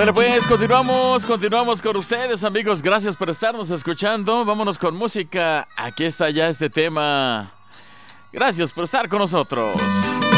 Ándale pues, continuamos con ustedes, amigos. Gracias por estarnos escuchando. Vámonos con música. Aquí está ya este tema. Gracias por estar con nosotros.